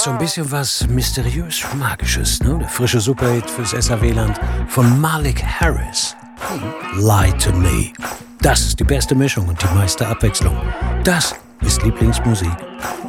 so ein bisschen was mysteriös-magisches, ne? Der frische Superhit fürs SAW-Land von Malik Harris. Lie to Me. Das ist die beste Mischung und die meiste Abwechslung. Das ist Lieblingsmusik